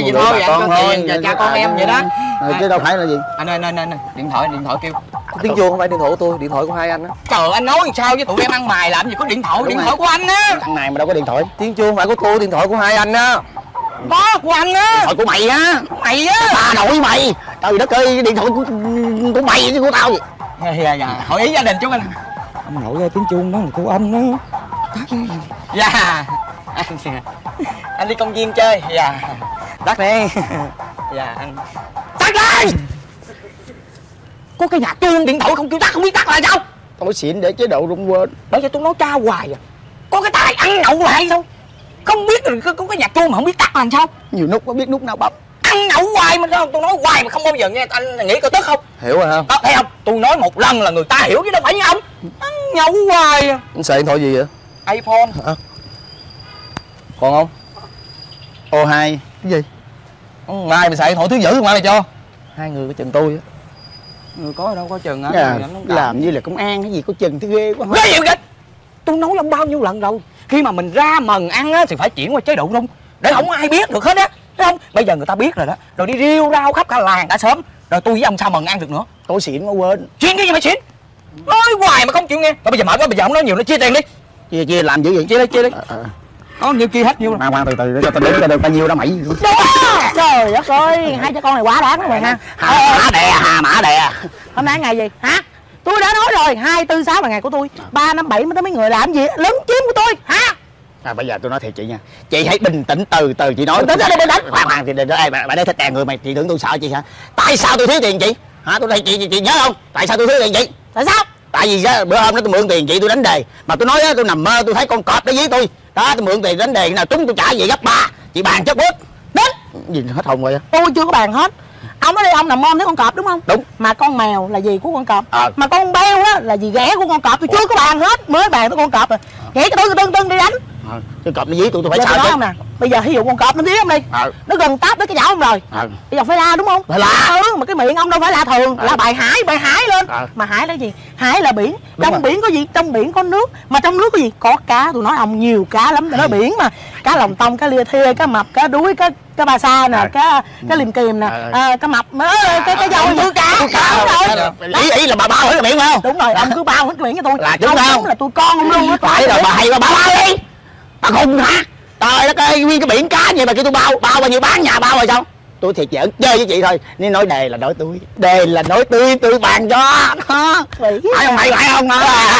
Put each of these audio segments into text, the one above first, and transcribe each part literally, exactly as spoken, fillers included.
thôi vậy thôi, ăn cho tiền cho cha con em vậy đó. Chứ đâu phải là gì. Anh ơi, anh ơi, điện thoại, điện thoại kêu. Tiếng chuông không phải điện thoại của tôi, điện thoại của hai anh á. Trời, anh nói sao với tụi em ăn mày làm gì có điện thoại, điện thoại của anh á. Thằng này mà đâu có điện thoại. Tiếng chuông không phải của tôi, điện thoại của hai anh á. Có của anh á. Điện thoại của mày á. Mày á. Bà nội mày. Trời đất ơi, điện thoại của, của mày chứ của tao gì. Dạ, dạ, hỏi ý gia đình chúng anh. Ông nội ơi, tiếng chuông đó là của anh đó. Dạ. Anh, anh đi công viên chơi. Dạ. Tắt đi. Dạ anh. Tắt đi. Có cái nhạc chuông điện thoại không kêu tắt, không biết tắt là sao? Tao mới xịn để chế độ rung quên. Bởi vậy tôi nói cha hoài à. Có cái tài ăn nhậu lại thôi. Không biết rồi có, có cái nhạc chuông mà không biết tắt là sao? Nhiều nút có biết nút nào bấm. Ăn nhậu hoài mà tôi nói hoài mà không bao giờ nghe anh nghĩ có tức không? Hiểu rồi không? Đó, thấy không? Tôi nói một lần là người ta hiểu chứ đâu phải như ông. Ăn nhậu hoài à. Anh xài điện thoại gì vậy? iPhone. Hả? Còn không? ô hai. Cái gì? Mai mày xài điện thoại thứ dữ không ai mày cho. Hai người có chừng tôi á. Người có đâu có chừng hả? À, làm như là công an cái gì có chừng thì ghê quá. Ghê gì vậy? Tôi nói ông bao nhiêu lần rồi. Khi mà mình ra mần ăn á thì phải chuyển qua chế độ rung để không ai biết được hết á, thấy không? Bây giờ người ta biết rồi đó, rồi đi riêu rao khắp cả làng cả xóm, rồi tôi với ông sao mần ăn được nữa? Tôi xịn mà quên. Xịn cái gì mà xịn? Nói hoài mà không chịu nghe. Rồi bây giờ mệt quá, bây giờ không nói nhiều nữa, chia tiền đi. Chia chia làm dữ vậy? Chia đi, chia đi. À, à. Có nhiêu chia hết nhiêu. Mà khoan từ từ để cho tao đếm cho được bao nhiêu đó mày. Trời đất ơi, hai cha con này quá đáng lắm rồi ha. Hà mã đè, hà mã đè. Hôm nay ngày gì hả? Tôi đã nói rồi, hai tư sáu là ngày của tôi, ba năm bảy mới tới mấy người làm gì lấn chiếm của tôi hả? À, bây giờ tôi nói thiệt chị nha, chị hãy bình tĩnh từ từ chị nói. Bình tĩnh đi, đánh. Khoan khoan thì đừng đây bà, bà đây thích đè người mày, chị tưởng tôi sợ chị hả? Tại sao tôi thiếu tiền chị? Hả? Tôi đây chị, chị chị nhớ không? Tại sao tôi thiếu tiền chị? Tại sao? Tại vì đó, bữa hôm đó tôi mượn tiền chị tôi đánh đề, mà tôi nói đó, tôi nằm mơ tôi thấy con cọp nó dí tôi, đó tôi mượn tiền đánh đề nào trúng tôi trả về gấp ba, chị bàn chất bút. Đến. Gì hết hồn rồi á? Tôi chưa có bàn hết. Ông nói đi, ông nằm mơ thấy con cọp đúng không? Đúng. Mà con mèo là gì của con cọp? À. Mà con beo á là gì ghẻ của con cọp, tôi chưa có bàn hết, mới bàn tới con cọp rồi. Ghẻ cái tưng tưng tưng đi đánh. À, cái cọp nó dí tôi tôi phải Giờ sợ nói chứ. không nè, bây giờ ví dụ con cọp nó dí ông đi, À. nó gần táp tới cái chảo ông rồi, À. bây giờ phải la đúng không? Phải la. Ừ, mà cái miệng ông đâu phải la thường, À. là bài hải, bài hải lên. À. Mà hải là gì? Hải là biển. Đúng Trong rồi. biển có gì? Trong biển có nước, mà trong nước có gì? Có cá. Tôi nói ông nhiều cá lắm, nó biển mà. Cá lồng tông, cá lia thia, cá mập, cá đuối, cá cá ba sa nè, À. cá cá liềm kiềm nè, À. à, cá mập, à, cái cái dâu tôi cá. Cá rồi. Ý ý là bà bao hết cái miệng phải không? Đúng rồi, ông cứ bao hết cái miệng cho tôi. Là đúng Ông không? đúng là tôi con ông luôn á. Phải rồi bà hay bà bao đi. Bà khùng hả? Trời đất ơi, nguyên cái biển cá vậy mà kêu tôi bao, bao bao nhiêu bán nhà bao rồi sao? Tôi thiệt giỡn chơi với chị thôi, nên nói đề là nói tôi, đề là nói tôi, tôi bàn cho. Đó. Phải không mày, phải không?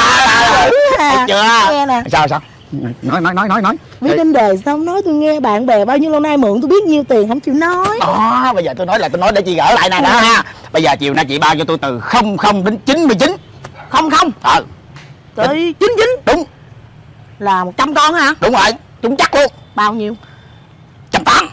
Thấy chưa? Nghe nè. Sao sao? Nói nói nói nói nói. Viết trên đề xong nói tôi nghe bạn bè bao nhiêu lâu nay mượn tôi biết nhiêu tiền không chịu nói. Đó, bây giờ tôi nói là tôi nói để chị gỡ lại nè đó ha. Bây giờ chiều nay chị bao cho tôi từ không không đến chín mươi chín. Không không. Ờ. Tới chín chín. Đúng. Là một trăm con hả? Đúng rồi, chúng chắc luôn. Bao nhiêu? Trăm tám.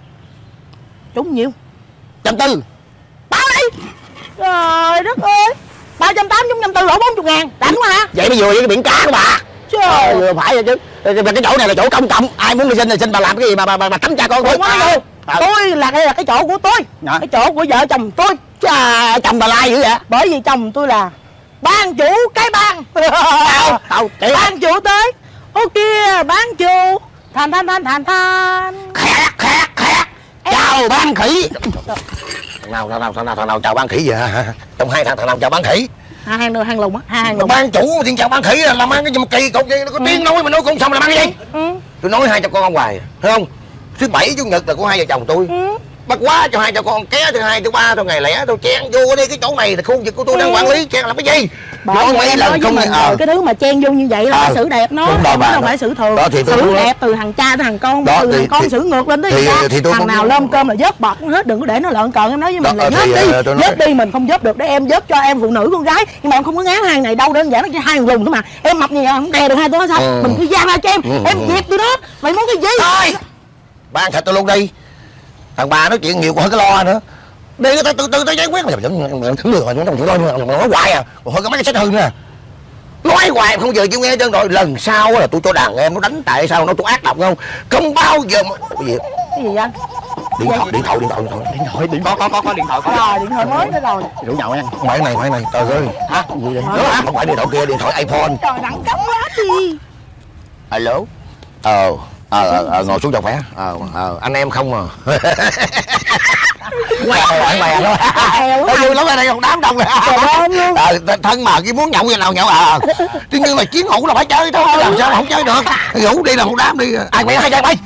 Trúng nhiêu? Trăm tư. Bao đi. Trời đất ơi. Ba trăm tám trúng trăm tư lỗ bốn mươi ngàn. Đánh quá hả? Vậy mới vừa với cái biển cá của bà. Trời. Ờ, vừa phải rồi chứ. Cái chỗ này là chỗ công cộng, ai muốn đi sinh thì sinh, bà làm cái gì mà bà bà, bà tắm cha con thôi. Không có đâu. Tôi là đây là cái chỗ của tôi. Dạ. Cái chỗ của vợ chồng tôi. Chà, chồng bà lai dữ vậy? Bởi vì chồng tôi là ban chủ cái ban. Đâu, đâu, chị. Ban chủ tới. Ô kia, ban chủ. Than than than than than. Khẹt, khẹt, khẹt. Chào ban khỉ. Thằng nào, thằng nào, thằng nào, thằng nào chào ban khỉ vậy hả? Trong hai thằng thằng nào chào ban khỉ? Hai hàng đường hàng lùng á, hai hàng lùng. Ban chủ mà tiếng chào ban khỉ là làm ăn cái gì mà kỳ cục vậy? Nó có Ừ. tiếng nói mà nói cũng xong là ăn cái gì? Ừ. Tôi nói hai cha con ông hoài, thấy không? Thứ bảy chủ nhật là của hai vợ chồng tôi. Ừ. Bắt quá cho hai cha con ké thứ hai thứ ba thôi, ngày lẻ tôi chen vô đây, cái chỗ này là khu vực của tôi đang quản lý, chen làm cái gì? Bởi Nói vậy mấy em lần nói không với mình ờ. rồi, cái thứ mà chen vô như vậy là Ờ. phải xử đẹp nó, Đúng rồi không bà, đâu đó. phải xử thường. Đó thì tôi xử muốn đẹp nói. từ thằng cha tới thằng con, Đó từ thì- thằng con thì- xử ngược lên tới thì- thằng cha. thì tôi Thằng muốn- nào lơm cơm là vớt bọt hết, đừng có để nó lợn cợn. Em nói với mình Đó, là thì, vớt đi, ờ, tôi nói- vớt đi mình không vớt được để em vớt cho em phụ nữ con gái, nhưng mà em không có ngán hàng này đâu, đơn giản nó chỉ hai thằng lùn thôi mà. Em mập như vậy không đè được hai tôi nó sao? Ừ. Mình cứ giang ra cho em, Ừ. em dẹp tôi đó. Mày muốn cái gì? Thôi, ban thịt tôi luôn đi. Thằng bà nói chuyện nhiều quá cái lo nữa. Đi từ từ từ từ giải quyết mà vẫn thử được rồi, nói hoài à, còn hơn cái mấy cái sách hư nữa. Nói hoài không giờ chịu nghe chân rồi. Lần sau là tôi cho đàn em nó đánh tại sao nó tôi ác độc không? Không bao giờ mà cái gì? Cái gì anh? Điện thoại, điện thoại, điện thoại, điện thoại, điện thoại, điện Có có có có điện thoại có. Rồi, điện thoại mới nữa rồi. rủ nhậu nha. Ngoại này, ngoại này, trời ơi. Hả? Gì vậy? Đó, không phải điện thoại kia, điện thoại iPhone. Trời đẳng cấp quá đi. Alo. Ờ, ờ ờ ngồi xuống cho khỏe. Ờ ờ anh em không à. Quay bạn bè đó. Ôi vui lắm, ở đây một đám đông nè. Ờ thân mà cái muốn nhậu gì nào nhậu à. Chứ nhưng mà chiến hữu là phải chơi thôi, làm sao không chơi được. Rủ đi là một đám đi. Ai mày hai trai bay.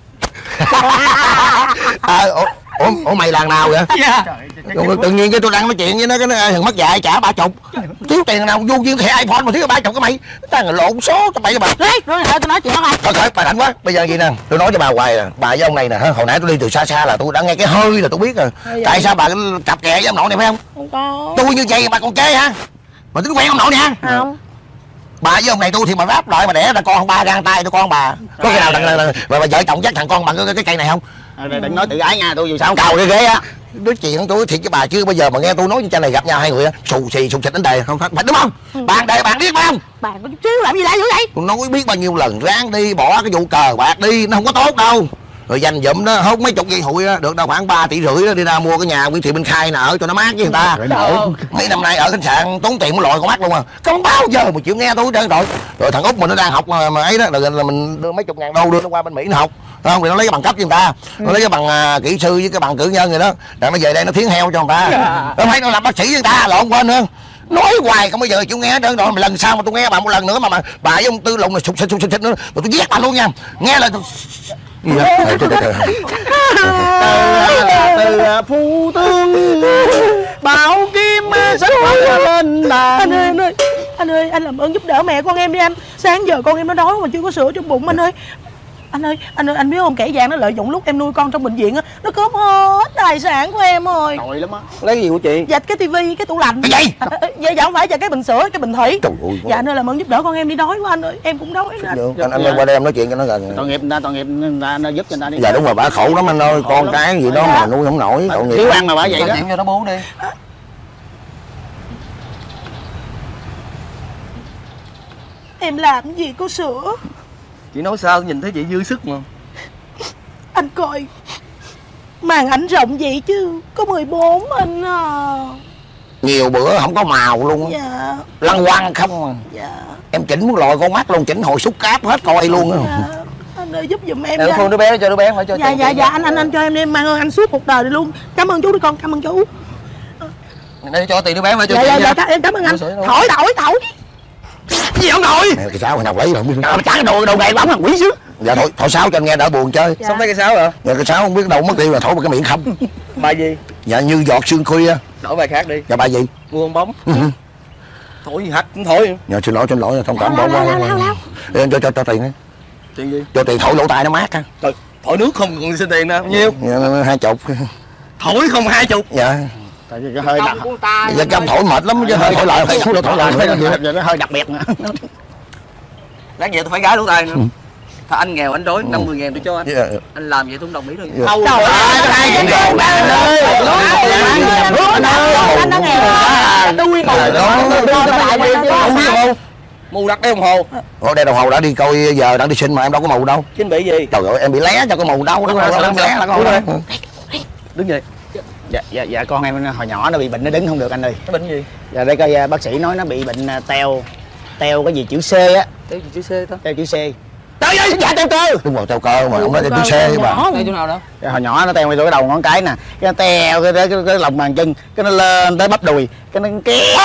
Ờ ủa, ủa mày làng nào vậy? Dạ. Rồi, tự nhiên cái tôi đang nói chuyện với nó cái thằng mất dạy trả ba chục, thiếu tiền nào vô duyên thẻ iPhone mà thiếu ba chục cái mày, tao lộn số cho mày cho bà. Đấy, rồi thôi tôi nói chuyện đó coi. Thôi thôi bà rảnh quá, bây giờ gì nè, tôi nói cho bà hoài à, bà với ông này nè, hồi nãy tôi đi từ xa xa là tôi đã nghe cái hơi là tôi biết rồi. Tại sao bà cặp kè với ông nội này phải không? Không có. Tôi như vậy bà còn kê hả? Mà tính quen ông nội nè ha? Không. Bà với ông này tôi thì mà ráp lại mà đẻ ra con ba gan tay tôi con bà. Có cái nào là, là, là, mà, mà vợ chồng dắt thằng con bằng cái, cái cây này không? À, đừng nói tự ái nha, tôi dù sao Sao cầu cái ghế á. Nói chuyện tôi thiệt với bà chứ bây giờ mà nghe tôi nói với cha này gặp nhau hai người á, xù xì xù xịt đến đây không phải đúng không? Ừ. Bạn đề bạn biết phải không? Bạn có chút xíu làm gì lại dữ vậy? Tôi nói biết bao nhiêu lần ráng đi bỏ cái vụ cờ bạc đi, nó không có tốt đâu. Rồi dành dụm đó hốt mấy chục giây hụi á, được đâu khoảng ba tỷ rưỡi đó, đi ra mua cái nhà Nguyễn Thị Minh Khai nè ở cho nó mát với người ta. Mấy năm nay ở khách sạn tốn tiền một lòi con mắt luôn à. Không bao giờ mà chịu nghe tôi hết trơn rồi. Rồi thằng Út mình nó đang học mà, mà ấy đó là, là mình đưa mấy chục ngàn đô đưa nó qua bên Mỹ nó học. Không thì nó lấy cái bằng cấp với người ta, nó lấy cái bằng uh, kỹ sư với cái bằng cử nhân rồi đó, đặng nó về đây nó thiến heo cho người ta. Nó thấy nó làm bác sĩ với người ta lộn quên nữa. Nói hoài không bao giờ chịu nghe hết trơn rồi. Mà lần sau mà tôi nghe bà một lần nữa mà, mà bà với ông Tư Lùng là sụt xịt sụt xịt nữa mà tôi giết bà luôn nha. Nghe là tôi từ phu tướng bảo kim sẽ lên đàn. Anh ơi, anh ơi, anh ơi, anh làm ơn giúp đỡ mẹ con em đi anh. Sáng giờ con em nó đói mà chưa có sữa trong bụng anh ơi. Anh ơi, anh ơi, anh biết không, kẻ gian nó lợi dụng lúc em nuôi con trong bệnh viện á, nó cướp hết tài sản của em rồi. Tội lắm á. Lấy gì của chị? Dạch cái tivi, cái tủ lạnh. Cái gì? À, dạ, dạ không phải, dạ cái bình sữa, cái bình thủy. Trời ơi, dạ anh ơi, làm ơn giúp đỡ con em đi, đói quá anh ơi, em cũng đói nữa anh. anh anh lên qua đây em nói chuyện cho nó gần. Tội nghiệp người ta, tội nghiệp người ta, nó giúp cho người ta đi. Dạ đúng rồi, bà khổ lắm anh ơi, con cái gì đó mà nuôi không nổi, tội nghiệp. Thiếu ăn mà bà vậy đó. Chuyện cho nó bú đi. Em làm gì có sữa. Chị nói sao nhìn thấy chị dư sức mà. Anh coi màn ảnh rộng vậy chứ có mười bốn anh à. Nhiều bữa không có màu luôn. Dạ. Lăng quăng không à. Dạ. Em chỉnh muốn lòi con mắt luôn, chỉnh hồi xúc cáp hết coi luôn á. Dạ. Anh ơi giúp giùm em. Em thương đứa bé cho đứa bé phải cho. Dạ dạ dạ anh anh anh cho em đi, em mang ơn anh suốt cuộc đời đi luôn. Cảm ơn chú đi con, cảm ơn chú. Đây cho tiền đứa bé phải cho Dạ chị dạ nha. dạ em cảm ơn anh. Ủa, sữa đâu? Thổi thổi thổi. Gì ông nội? Mẹ cái sáo nào lấy rồi không biết. Mà trả cái đồ đồ này lắm là quỷ xứ. Dạ thôi, thổi sáo cho anh nghe đỡ buồn chơi. Dạ. Xong thấy cái sáo hả? Dạ cái sáo không biết đâu mất tiêu là thổi vào cái miệng không. Bài gì? Dạ như giọt sương khuya. Đổi bài khác đi. Dạ bài gì? Mua bóng. Thổi gì hắt cũng thổi. Dạ xin lỗi xin lỗi thông cảm bỏ Lao, lao, lao, qua. lao. Em cho cho cho tiền đi. Tiền gì? Cho tiền thổi lỗ tai nó mát á. Trời, thổi nước không còn xin tiền nè. Bao nhiêu? Dạ, hai chục. Thổi không hai chục. Dạ. Tại vì cái hơi đặc. Dạ cam thổi mệt lắm chứ hơi thổi lại phải thổi thổi lại phải gì. Nó hơi đặc biệt nữa. Đáng vậy tôi phải gái lỗ tai nữa. Thôi anh nghèo anh đói năm mươi ngàn tôi cho anh. Dạ. Anh làm vậy tôi không đồng ý đâu. Dạ. Thôi. Trời ơi, hai cái đồ bạn ơi. Anh đã nghèo. Đuôi Rồi đó. Mù đặt cái đồng hồ. Ủa đây đồng hồ đã đi coi giờ đang đi sinh mà em đâu có mù đâu. Chính bị gì? Trời ơi em bị lé cho cái mù đâu đó. Em lé là con. Đứng dậy. Dạ dạ dạ con em hồi nhỏ nó bị bệnh nó đứng không được anh ơi. Cái bệnh gì? Dạ đây coi bác sĩ nói nó bị bệnh teo. Teo cái gì chữ C á. Cái gì chữ C ta? Teo chữ C. Trời ơi dạ teo cơ. Đúng rồi teo cơ mà ông nói teo xe với bà. Đây chỗ nào đâu? Dạ, hồi nhỏ nó teo ngay chỗ cái đầu ngón cái nè, cái nó teo cái, cái, cái, cái lòng bàn chân, cái nó lên tới bắp đùi, cái nó kéo.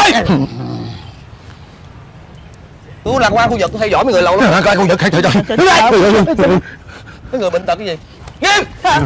Tôi lạc qua khu vực tôi theo dõi mấy người lâu lắm. Coi con giật trời trời. Mấy người bệnh tật cái gì? Nghiêm!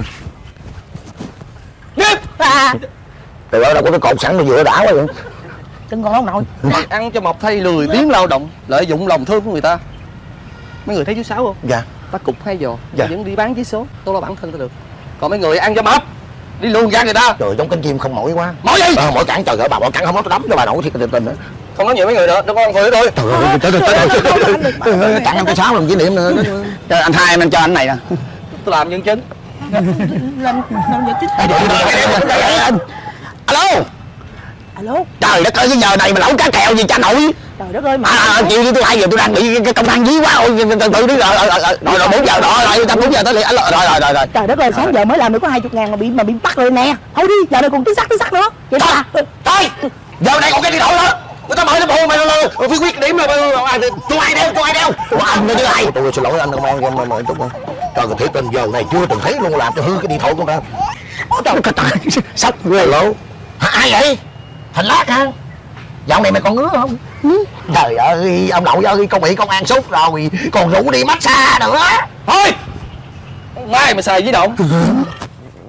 Nghiêm! Trời ơi đâu có cái cột sẵn mà vừa đã quá vậy. Đừng còn ông nội. Ăn cho mọc thay lười biếng lao động, lợi dụng lòng thương của người ta. Mấy người thấy chú Sáu không? Dạ. Ta cục hay giò, Dạ. vẫn đi bán giấy số, tôi lo bản thân tôi được. Còn mấy người ăn cho mập, đi luôn ra người ta. Trời giống cánh chim không mỏi quá. Mỏi gì? Ờ mỏi cẳng trời ơi bà bỏ cẳng không nói tôi đấm cho bà nổi thiệt tình tình nữa. Không nói nhiều mấy người nữa, nó có ăn thôi thôi. Trời ơi trời ơi trời ơi cẳng em cái sáu làm kỷ niệm nữa. Cho anh hai em anh cho anh này nè. Tôi làm nhân chứng. Lên lên nhật chính. Alo. Alo. Trời đất ơi cái giờ này mà lẩu cá kèo gì cha nội. Trời đất ơi mà. À chịu đi tôi lại giờ tôi đang bị cái công an dí quá ôi từ từ đi rồi rồi rồi bốn giờ đó rồi tao bốn giờ tới liền rồi rồi rồi rồi. Trời đất ơi sáng giờ mới làm được có hai mươi ngàn mà bị mà bị bắt rồi nè. Thôi đi, giờ này còn tí sắt tí sắt nữa. Vậy đó. Thôi. Giờ này còn cái điện thoại nữa. người ta mời nó bộ mày là phía quyết điểm là cho ai đeo cho ai đeo anh mới đứa ai. Tôi xin lỗi anh công an cho mời chút cho cái thiệt tình giờ này chưa từng thấy luôn, làm cho hư cái điện thoại của ta. Trời ơi, sốc ghê lộ. Ai vậy? Thành Lát hả? Dạo này mày còn ngứa không? Trời ơi, ông nội ơi, con bị công an sút rồi, còn rủ đi massage nữa. Thôi, mai mày xài với động.